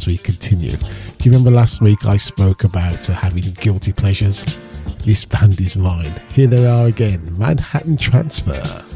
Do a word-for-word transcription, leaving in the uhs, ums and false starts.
as we continue. Do you remember last week I spoke about uh, having guilty pleasures? This band is mine. Here they are again, Manhattan Transfer.